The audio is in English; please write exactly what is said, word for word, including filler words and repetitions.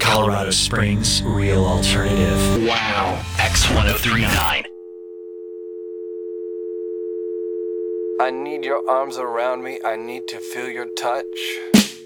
Colorado Springs Real Alternative. Wow. X ten thirty-nine. I need your arms around me. I need to feel your touch.